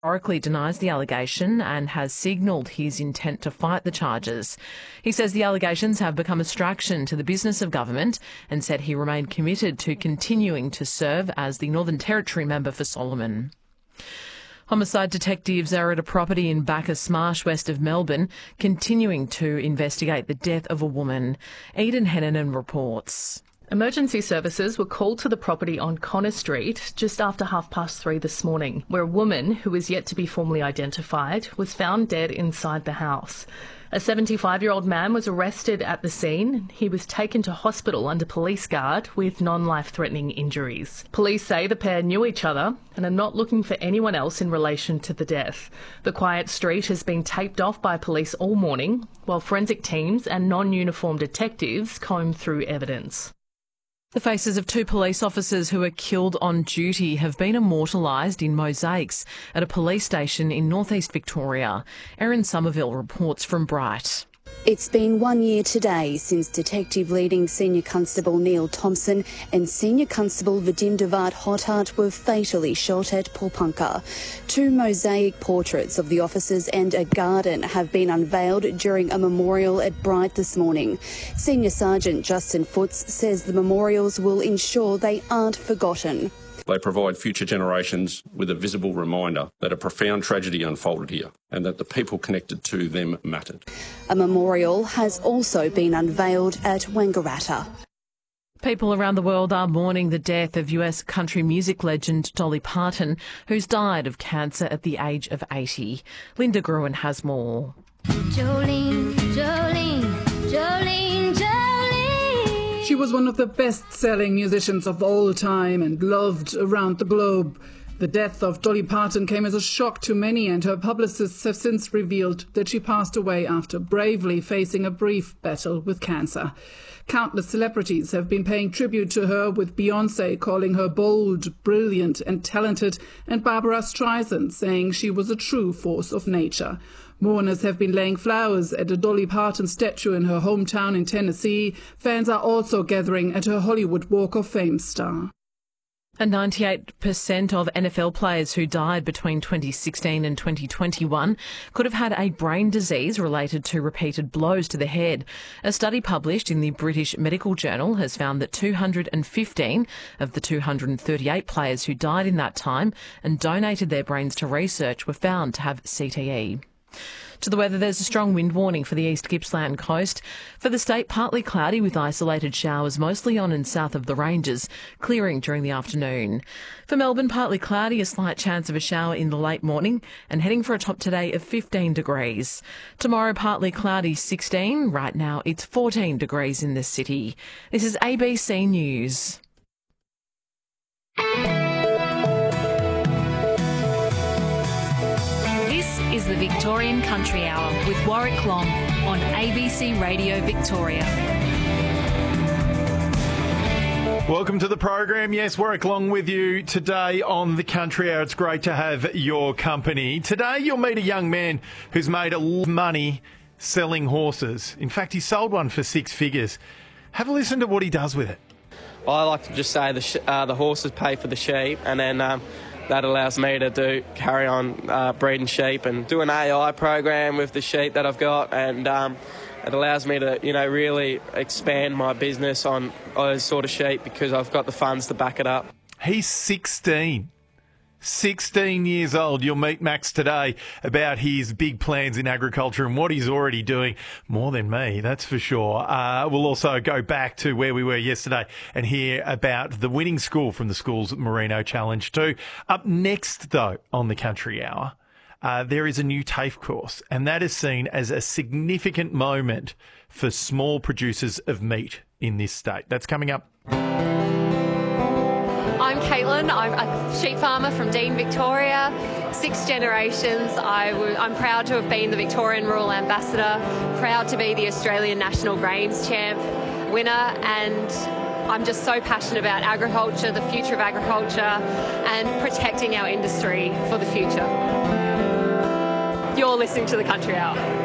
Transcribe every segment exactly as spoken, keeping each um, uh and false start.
categorically denies the allegation and has signalled his intent to fight the charges. He says the allegations have become a distraction to the business of government and said he remained committed to continuing to serve as the Northern Territory member for Solomon. Homicide detectives are at a property in Bacchus Marsh, west of Melbourne, continuing to investigate the death of a woman. Eden Hennanen reports. Emergency services were called to the property on Connor Street just after half past three this morning, where a woman, who is yet to be formally identified, was found dead inside the house. A seventy-five-year-old man was arrested at the scene. He was taken to hospital under police guard with non-life-threatening injuries. Police say the pair knew each other and are not looking for anyone else in relation to the death. The quiet street has been taped off by police all morning, while forensic teams and non-uniformed detectives comb through evidence. The faces of two police officers who were killed on duty have been immortalised in mosaics at a police station in northeast Victoria. Erin Somerville reports from Bright. It's been one year today since Detective Leading Senior Constable Neil Thompson and Senior Constable Vadim Devat Hothart were fatally shot at Popunka. Two mosaic portraits of the officers and a garden have been unveiled during a memorial at Bright this morning. Senior Sergeant Justin Foots says the memorials will ensure they aren't forgotten. They provide future generations with a visible reminder that a profound tragedy unfolded here and that the people connected to them mattered. A memorial has also been unveiled at Wangaratta. People around the world are mourning the death of U S country music legend Dolly Parton, who's died of cancer at the age of eighty. Linda Gruen has more. Jolene, Jolene, Jolene, Jolene. She was one of the best-selling musicians of all time and loved around the globe. The death of Dolly Parton came as a shock to many, and her publicists have since revealed that she passed away after bravely facing a brief battle with cancer. Countless celebrities have been paying tribute to her, with Beyoncé calling her bold, brilliant and talented, and Barbara Streisand saying she was a true force of nature. Mourners have been laying flowers at a Dolly Parton statue in her hometown in Tennessee. Fans are also gathering at her Hollywood Walk of Fame star. And ninety-eight percent of N F L players who died between twenty sixteen and twenty twenty-one could have had a brain disease related to repeated blows to the head. A study published in the British Medical Journal has found that two hundred fifteen of the two hundred thirty-eight players who died in that time and donated their brains to research were found to have C T E. To the weather, there's a strong wind warning for the East Gippsland coast. For the state, partly cloudy with isolated showers mostly on and south of the ranges, clearing during the afternoon. For Melbourne, partly cloudy, a slight chance of a shower in the late morning, and heading for a top today of fifteen degrees. Tomorrow, partly cloudy, sixteen. Right now, it's fourteen degrees in the city. This is A B C News. Is the Victorian Country Hour with Warwick Long on A B C Radio Victoria. Welcome to the program. Yes, Warwick Long with you today on the Country Hour. It's great to have your company. Today you'll meet a young man who's made a lot of money selling horses. In fact, he sold one for six figures. Have a listen to what he does with it. I like to just say the sh- uh, the horses pay for the sheep, and then um, that allows me to do carry on uh, breeding sheep and do an A I program with the sheep that I've got, and um, it allows me to, you know, really expand my business on those sort of sheep because I've got the funds to back it up. He's sixteen. sixteen years old. You'll meet Max today about his big plans in agriculture and what he's already doing. More than me, that's for sure. Uh, we'll also go back to where we were yesterday and hear about the winning school from the school's Merino Challenge too. Up next, though, on the Country Hour, uh, there is a new TAFE course, and that is seen as a significant moment for small producers of meat in this state. That's coming up. I'm Caitlin. I'm a sheep farmer from Dean, Victoria. Six generations. I w- I'm proud to have been the Victorian Rural Ambassador, proud to be the Australian National Grains Champ winner, and I'm just so passionate about agriculture, the future of agriculture, and protecting our industry for the future. You're listening to the Country Hour.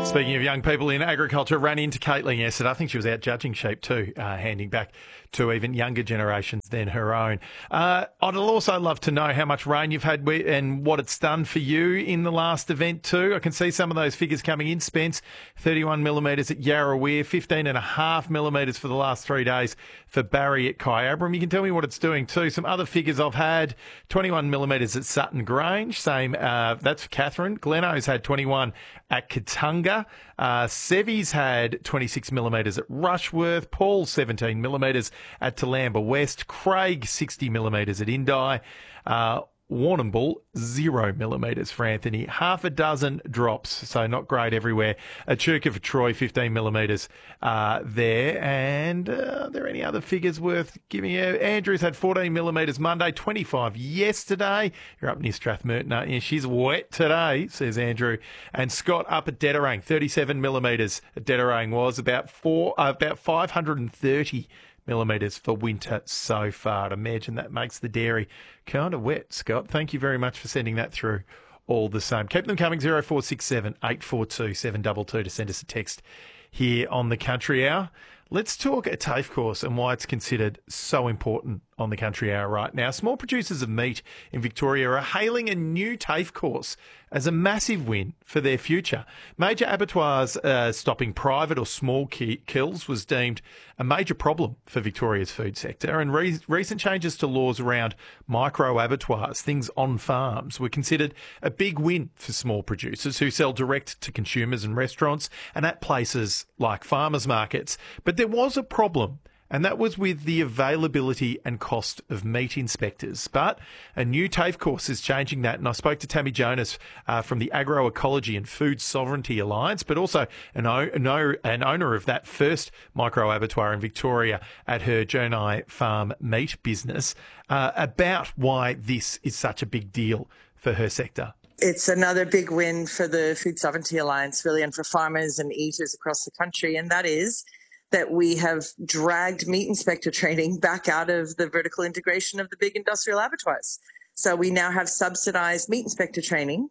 Speaking of young people in agriculture, ran into Caitlin yesterday. I think she was out judging sheep too, uh, handing back to even younger generations than her own. Uh, I'd also love to know how much rain you've had and what it's done for you in the last event too. I can see some of those figures coming in. Spence, thirty-one millimetres at Yarra, fifteen and a half millimetres for the last three days for Barry at Kyabram. You can tell me what it's doing too. Some other figures I've had, twenty-one millimetres at Sutton Grange. Same, uh, that's for Catherine. Gleno's had twenty-one at Katunga. Uh, Sevy's had twenty-six millimetres at Rushworth. Paul, seventeen millimetres at Toolamba West. Craig, sixty millimetres at Indi. Uh, Warrnambool, zero millimetres for Anthony. Half a dozen drops, so not great everywhere. Echuca for Troy, fifteen millimetres uh, there. And uh, are there any other figures worth giving you? Andrews had fourteen millimetres Monday, twenty-five yesterday. You're up near Strathmerton, aren't you? She's wet today, says Andrew. And Scott up at Dedarang, thirty-seven millimetres at Dedarang was about four, uh, about five hundred thirty millimetres for winter so far. I'd imagine that makes the dairy kind of wet, Scott. Thank you very much for sending that through all the same. Keep them coming, zero four six seven, eight four two, seven two two to send us a text here on the Country Hour. Let's talk a TAFE course and why it's considered so important on the Country Hour right now. Small producers of meat in Victoria are hailing a new TAFE course as a massive win for their future. Major abattoirs uh, stopping private or small ki- kills was deemed a major problem for Victoria's food sector, and re- recent changes to laws around micro abattoirs, things on farms, were considered a big win for small producers who sell direct to consumers and restaurants and at places like farmers markets. But there was a problem, and that was with the availability and cost of meat inspectors. But a new TAFE course is changing that, and I spoke to Tammy Jonas uh, from the Agroecology and Food Sovereignty Alliance, but also an, o- an, o- an owner of that first micro abattoir in Victoria at her Jonai Farm meat business, uh, about why this is such a big deal for her sector. It's another big win for the Food Sovereignty Alliance, really, and for farmers and eaters across the country, and that is that we have dragged meat inspector training back out of the vertical integration of the big industrial abattoirs. So we now have subsidized meat inspector training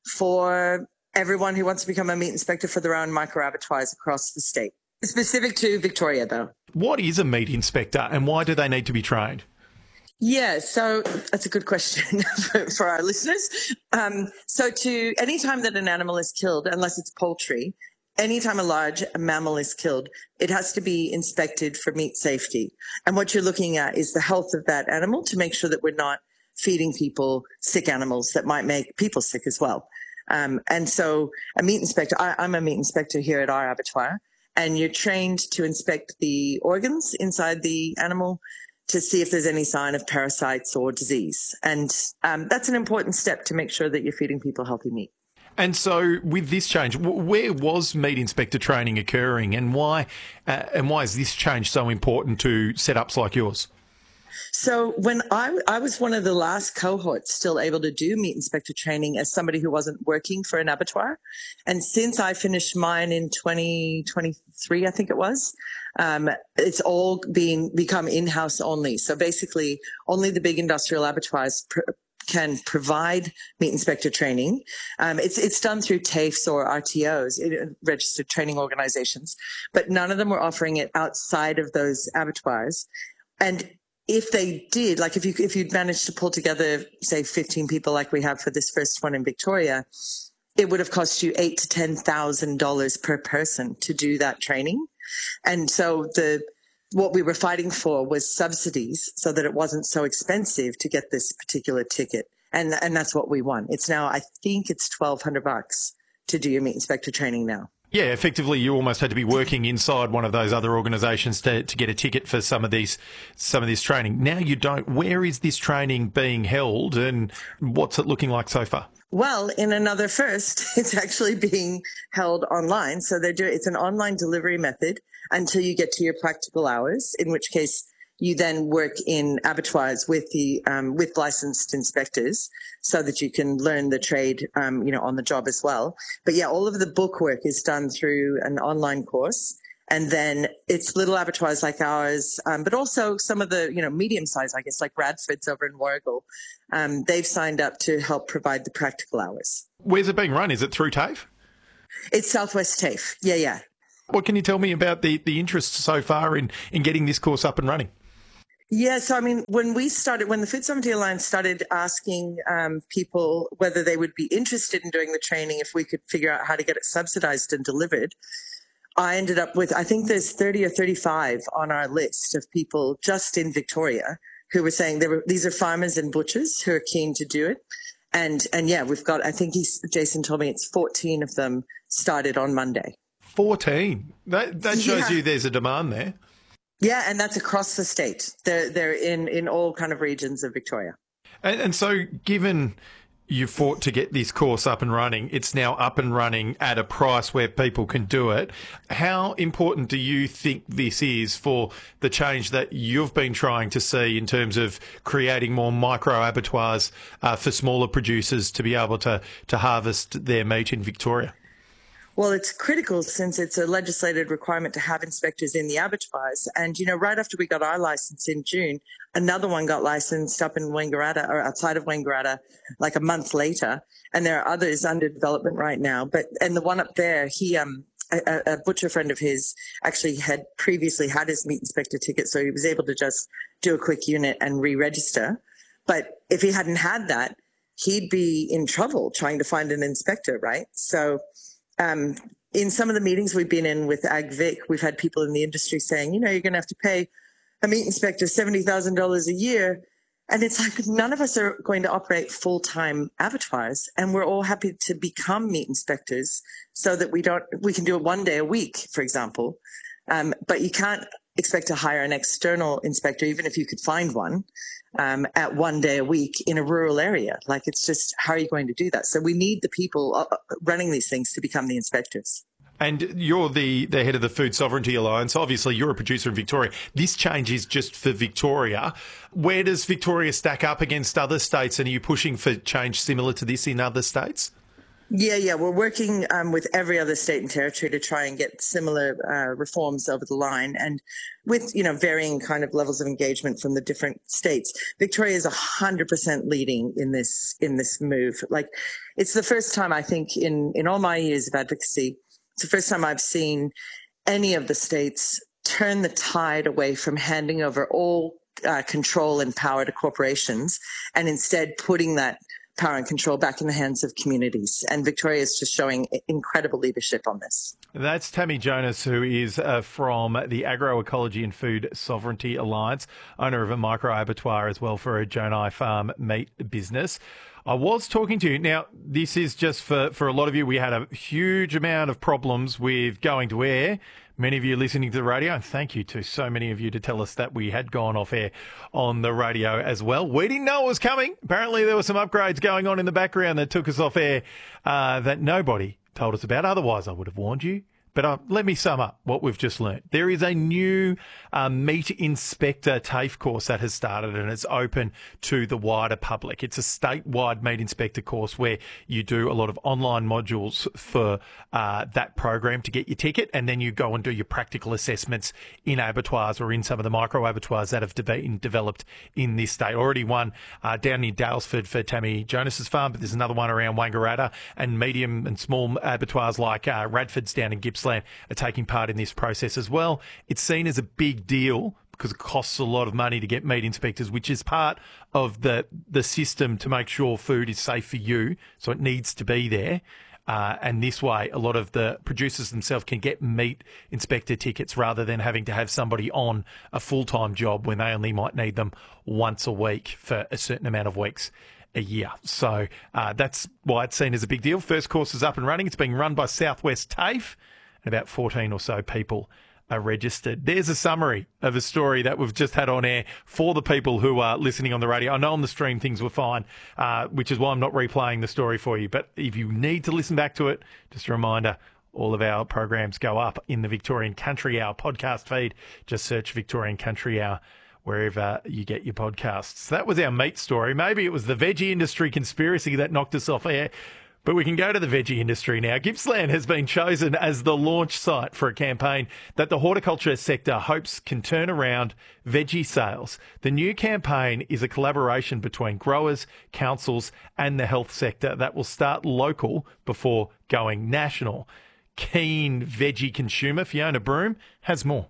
for everyone who wants to become a meat inspector for their own micro abattoirs across the state. It's specific to Victoria, though. What is a meat inspector and why do they need to be trained? Yeah, so that's a good question for, for our listeners. Um, so to any time that an animal is killed, unless it's poultry, anytime a large mammal is killed, it has to be inspected for meat safety. And what you're looking at is the health of that animal to make sure that we're not feeding people sick animals that might make people sick as well. Um, and so a meat inspector, I, I'm a meat inspector here at our abattoir, and you're trained to inspect the organs inside the animal to see if there's any sign of parasites or disease. And um, that's an important step to make sure that you're feeding people healthy meat. And so, with this change, where was meat inspector training occurring, and why? Uh, and why is this change so important to setups like yours? So, when I I was one of the last cohorts still able to do meat inspector training as somebody who wasn't working for an abattoir, and since I finished mine in twenty twenty-three, I think it was, um, it's all being become in-house only. So basically, only the big industrial abattoirs pr- can provide meat inspector training. Um, it's it's done through TAFEs or R T Os, registered training organizations, but none of them were offering it outside of those abattoirs. And if they did, like if you if you'd managed to pull together, say, fifteen people like we have for this first one in Victoria, it would have cost you eight to ten thousand dollars per person to do that training. And so the what we were fighting for was subsidies so that it wasn't so expensive to get this particular ticket. And and that's what we won. It's now, I think it's twelve hundred bucks to do your meat inspector training now. Yeah, effectively you almost had to be working inside one of those other organisations to, to get a ticket for some of these some of this training. Now you don't. Where is this training being held and what's it looking like so far? Well, in another first, it's actually being held online. So they're doing, it's an online delivery method until you get to your practical hours, in which case you then work in abattoirs with the um, with licensed inspectors so that you can learn the trade, um, you know, on the job as well. But yeah, all of the book work is done through an online course. And then it's little abattoirs like ours, um, but also some of the, you know, medium size, I guess, like Radford's over in Warragul. Um, they've signed up to help provide the practical hours. Where's it being run? Is it through TAFE? It's Southwest TAFE. Yeah, yeah. What can you tell me about the, the interest so far in, in getting this course up and running? Yeah, so I mean, when we started, when the Food Sovereignty Alliance started asking um, people whether they would be interested in doing the training, if we could figure out how to get it subsidized and delivered, I ended up with, I think there's thirty or thirty-five on our list of people just in Victoria who were saying they were, these are farmers and butchers who are keen to do it. And, and yeah, we've got, I think he's, Jason told me it's fourteen of them started on Monday. fourteen. That that shows Yeah. you there's a demand there. Yeah, and that's across the state. They're they're in, in all kind of regions of Victoria. And, and so given you fought to get this course up and running, it's now up and running at a price where people can do it. How important do you think this is for the change that you've been trying to see in terms of creating more micro abattoirs uh, for smaller producers to be able to, to harvest their meat in Victoria? Well, it's critical since it's a legislated requirement to have inspectors in the abattoirs. And, you know, right after we got our license in June, another one got licensed up in Wangaratta or outside of Wangaratta like a month later. And there are others under development right now. But, and the one up there, he, um, a, a butcher friend of his actually had previously had his meat inspector ticket. So he was able to just do a quick unit and re-register. But if he hadn't had that, he'd be in trouble trying to find an inspector, right? So, Um, in some of the meetings we've been in with AgVic, we've had people in the industry saying, you know, you're going to have to pay a meat inspector seventy thousand dollars a year. And it's like none of us are going to operate full-time abattoirs. And we're all happy to become meat inspectors so that we don't, we can do it one day a week, for example. Um, but you can't expect to hire an external inspector, even if you could find one, um, at one day a week in a rural area. Like, it's just, how are you going to do that? So we need the people uh, running these things to become the inspectors. And you're the, the head of the Food Sovereignty Alliance. Obviously, you're a producer in Victoria. This change is just for Victoria. Where does Victoria stack up against other states? And are you pushing for change similar to this in other states? Yeah, yeah. We're working um, with every other state and territory to try and get similar uh, reforms over the line, and with, you know, varying kind of levels of engagement from the different states. Victoria is one hundred percent leading in this in this move. Like, it's the first time, I think, in, in all my years of advocacy, it's the first time I've seen any of the states turn the tide away from handing over all uh, control and power to corporations and instead putting that power and control back in the hands of communities. And Victoria is just showing incredible leadership on this. That's Tammy Jonas, who is uh, from the Agroecology and Food Sovereignty Alliance, owner of a micro abattoir as well for a Jonai Farm meat business. I was talking to you. Now, this is just for, for a lot of you. We had a huge amount of problems with going to air. Many of you listening to the radio, and thank you to so many of you to tell us that we had gone off air on the radio as well. We didn't know it was coming. Apparently there were some upgrades going on in the background that took us off air uh, that nobody told us about. Otherwise, I would have warned you. But uh, let me sum up what we've just learnt. There is a new uh, meat inspector TAFE course that has started, and it's open to the wider public. It's a statewide meat inspector course where you do a lot of online modules for uh, that program to get your ticket, and then you go and do your practical assessments in abattoirs or in some of the micro abattoirs that have been developed in this state. Already one uh, down near Dalesford for Tammy Jonas's farm, but there's another one around Wangaratta, and medium and small abattoirs like uh, Radford's down in Gippsland are taking part in this process as well. It's seen as a big deal because it costs a lot of money to get meat inspectors, which is part of the the system to make sure food is safe for you. So it needs to be there. Uh, and this way, a lot of the producers themselves can get meat inspector tickets rather than having to have somebody on a full-time job when they only might need them once a week for a certain amount of weeks a year. So uh, that's why it's seen as a big deal. First course is up and running. It's being run by Southwest TAFE. About fourteen or so people are registered. There's a summary of a story that we've just had on air for the people who are listening on the radio. I know on the stream things were fine, uh, which is why I'm not replaying the story for you. But if you need to listen back to it, just a reminder, all of our programs go up in the Victorian Country Hour podcast feed. Just search Victorian Country Hour wherever you get your podcasts. So that was our meat story. Maybe it was the veggie industry conspiracy that knocked us off air. But we can go to the veggie industry now. Gippsland has been chosen as the launch site for a campaign that the horticulture sector hopes can turn around veggie sales. The new campaign is a collaboration between growers, councils and the health sector that will start local before going national. keen veggie consumer. Fiona Broom has more.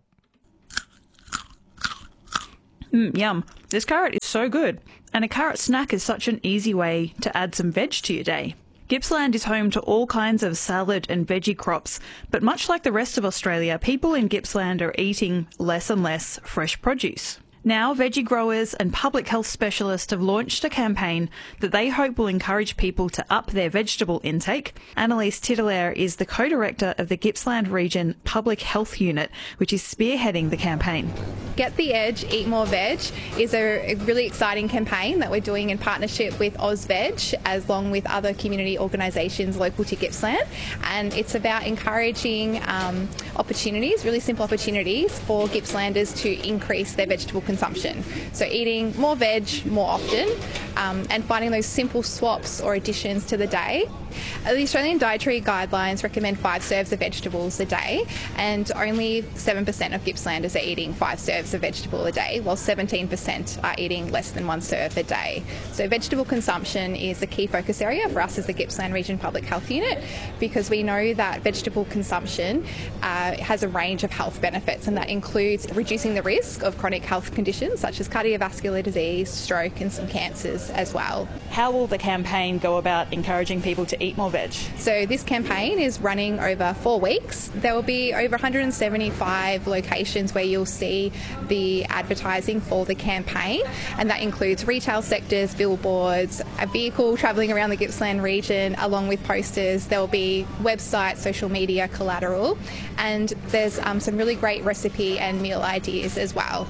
Mm, yum. This carrot is so good. And a carrot snack is such an easy way to add some veg to your day. Gippsland is home to all kinds of salad and veggie crops, but much like the rest of Australia, people in Gippsland are eating less and less fresh produce. Now, veggie growers and public health specialists have launched a campaign that they hope will encourage people to up their vegetable intake. Annalise Titelaire is the co-director of the Gippsland Region Public Health Unit, which is spearheading the campaign. Get the Edge, Eat More Veg is a really exciting campaign that we're doing in partnership with AusVeg, as long with other community organisations local to Gippsland. And it's about encouraging um, opportunities, really simple opportunities for Gippslanders to increase their vegetable consumption. Consumption. So eating more veg more often um, and finding those simple swaps or additions to the day. Uh, the Australian Dietary Guidelines recommend five serves of vegetables a day, and only seven percent of Gippslanders are eating five serves of vegetable a day, while seventeen percent are eating less than one serve a day. So vegetable consumption is a key focus area for us as the Gippsland Region Public Health Unit, because we know that vegetable consumption uh, has a range of health benefits, and that includes reducing the risk of chronic health conditions such as cardiovascular disease, stroke and some cancers as well. How will the campaign go about encouraging people to eat more veg? So this campaign is running over four weeks. There will be over one hundred seventy-five locations where you'll see the advertising for the campaign, and that includes retail sectors, billboards, a vehicle travelling around the Gippsland region along with posters. There will be websites, social media collateral, and there's um, some really great recipe and meal ideas as well.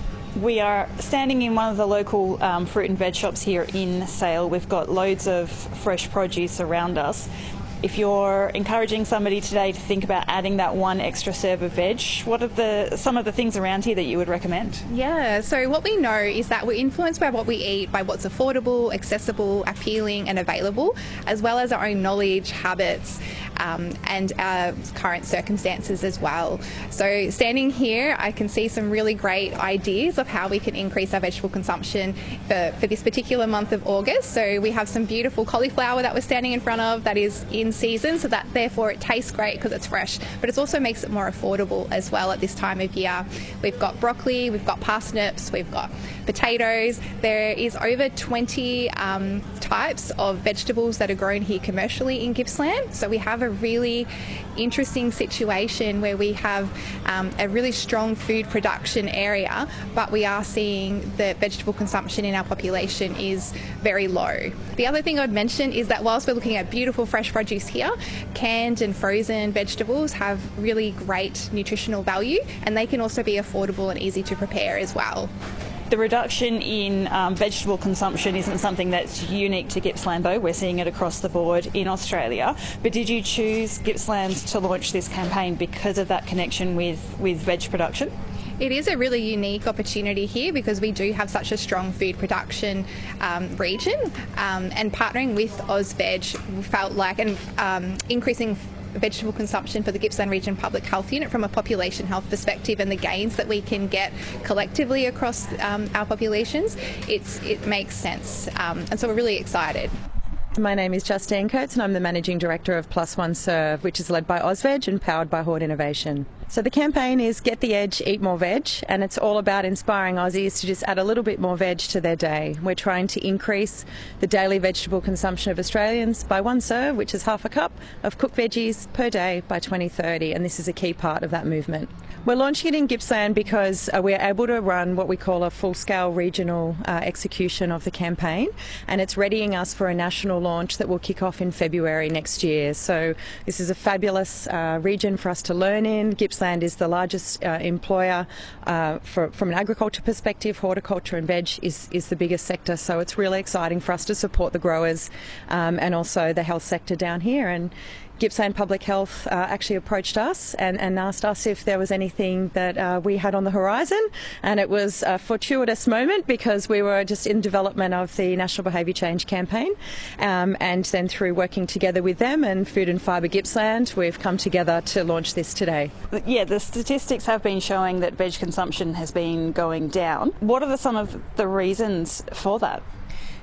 We are standing in one of the local um, fruit and veg shops here in Sale. We've got loads of fresh produce around us. If you're encouraging somebody today to think about adding that one extra serve of veg, what are the some of the things around here that you would recommend? Yeah, so what we know is that we're influenced by what we eat, by what's affordable, accessible, appealing and available, as well as our own knowledge, habits, Um, and our current circumstances as well. So standing here, I can see some really great ideas of how we can increase our vegetable consumption for, for this particular month of August. So we have some beautiful cauliflower that we're standing in front of that is in season, so that therefore it tastes great because it's fresh, but it also makes it more affordable as well at this time of year. We've got broccoli, we've got parsnips, we've got potatoes. There is over twenty um, types of vegetables that are grown here commercially in Gippsland. So we have a really interesting situation where we have um, a really strong food production area, but we are seeing the vegetable consumption in our population is very low. The other thing I'd mention is that whilst we're looking at beautiful fresh produce here, canned and frozen vegetables have really great nutritional value, and they can also be affordable and easy to prepare as well. The reduction in um, vegetable consumption isn't something that's unique to Gippsland, though. We're seeing it across the board in Australia. But did you choose Gippsland to launch this campaign because of that connection with, with veg production? It is a really unique opportunity here because we do have such a strong food production um, region, um, and partnering with AusVeg felt like and um, increasing vegetable consumption for the Gippsland Region Public Health Unit from a population health perspective and the gains that we can get collectively across um, our populations, it's, it makes sense. Um, and so we're really excited. My name is Justine Coates and I'm the Managing Director of Plus One Serve, which is led by AusVeg and powered by Hort Innovation. So the campaign is Get the Edge, Eat More Veg, and it's all about inspiring Aussies to just add a little bit more veg to their day. We're trying to increase the daily vegetable consumption of Australians by one serve, which is half a cup of cooked veggies per day by twenty thirty, and this is a key part of that movement. We're launching it in Gippsland because uh, we're able to run what we call a full-scale regional uh, execution of the campaign, and it's readying us for a national launch that will kick off in February next year. So this is a fabulous uh, region for us to learn in. Gippsland is the largest uh, employer uh, for, from an agriculture perspective. Horticulture and veg is, is the biggest sector, so it's really exciting for us to support the growers um, and also the health sector down here. And Gippsland Public Health uh, actually approached us and, and asked us if there was anything that uh, we had on the horizon, and it was a fortuitous moment because we were just in development of the National Behaviour Change campaign, um, and then through working together with them and Food and Fibre Gippsland, we've come together to launch this today. Yeah, the statistics have been showing that veg consumption has been going down. What are the, some of the reasons for that?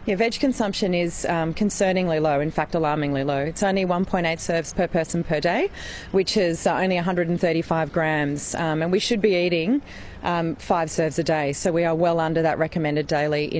Yeah, veg consumption is um, concerningly low, in fact alarmingly low. It's only one point eight serves per person per day, which is uh, only one hundred thirty-five grams, um, and we should be eating um, five serves a day, so we are well under that recommended daily